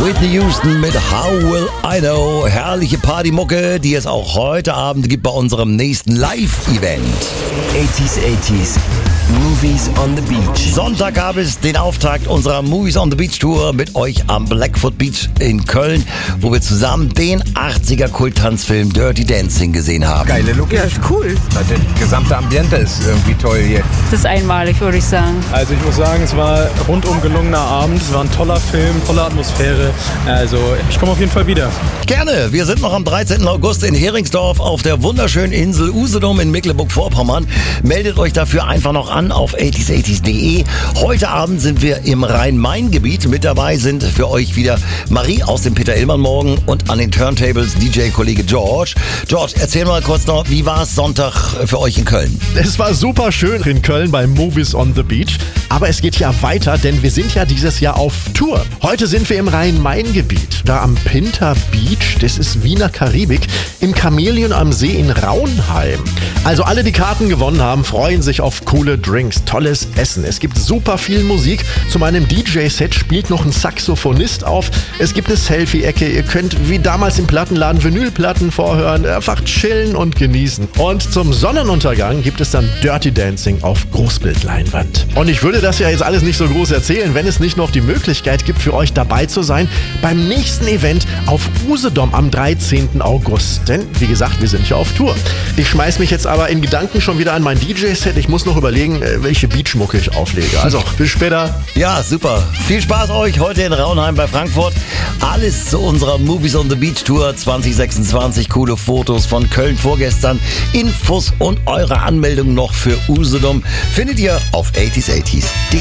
Whitney Houston mit How Will I Know. Herrliche Partymucke, die es auch heute Abend gibt bei unserem nächsten Live-Event. 80s, Movies on the Beach. Sonntag gab es den Auftakt unserer Movies on the Beach Tour mit euch am Blackfoot Beach in Köln, wo wir zusammen den 80er-Kulttanzfilm Dirty Dancing gesehen haben. Geile Look. Ja, ist cool. Das gesamte Ambiente ist irgendwie toll hier. Das ist einmalig, würde ich sagen. Also ich muss sagen, es war rundum gelungener Abend. Es war ein toller Film, tolle Atmosphäre. Also ich komme auf jeden Fall wieder. Gerne. Wir sind noch am 13. August in Heringsdorf auf der wunderschönen Insel Usedom in Mecklenburg-Vorpommern. Meldet euch dafür einfach noch an auf 80s80s.de. Heute Abend sind wir im Rhein-Main-Gebiet. Mit dabei sind für euch wieder Marie aus dem Peter-Illmann-Morgen und an den Turntables DJ-Kollege George. George, erzähl mal kurz noch, wie war es Sonntag für euch in Köln? Es war super schön in Köln bei Movies on the Beach. Aber es geht ja weiter, denn wir sind ja dieses Jahr auf Tour. Heute sind wir im Rhein-Main-Gebiet, da am Pinter Beach, das ist Wiener Karibik, im Chamäleon am See in Raunheim. Also alle, die Karten gewonnen haben, freuen sich auf coole Drinks, tolles Essen. Es gibt super viel Musik. Zu meinem DJ-Set spielt noch ein Saxophonist auf. Es gibt eine Selfie-Ecke. Ihr könnt wie damals im Plattenladen Vinylplatten vorhören, einfach chillen und genießen. Und zum Sonnenuntergang gibt es dann Dirty Dancing auf Großbildleinwand. Und ich würde das ja jetzt alles nicht so groß erzählen, wenn es nicht noch die Möglichkeit gibt, für euch dabei zu sein beim nächsten Event auf Usedom am 13. August. Denn, wie gesagt, wir sind ja auf Tour. Ich schmeiß mich jetzt aber in Gedanken schon wieder an mein DJ-Set. Ich muss noch überlegen, welche Beachmucke ich auflege. Also, bis später. Ja, super. Viel Spaß euch heute in Raunheim bei Frankfurt. Alles zu unserer Movies on the Beach Tour 2026. Coole Fotos von Köln vorgestern. Infos und eure Anmeldung noch für Usedom findet ihr auf 80s80s.de.